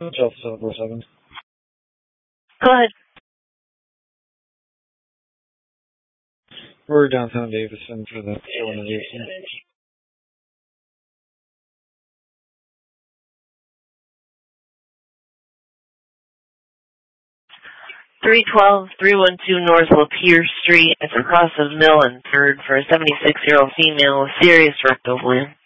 Delta 747. Go ahead. We're downtown Davison for the organization. 312, 312 North Lapeer Street. It's across the mill and 3rd for a 76-year-old female with serious rectal bleeding.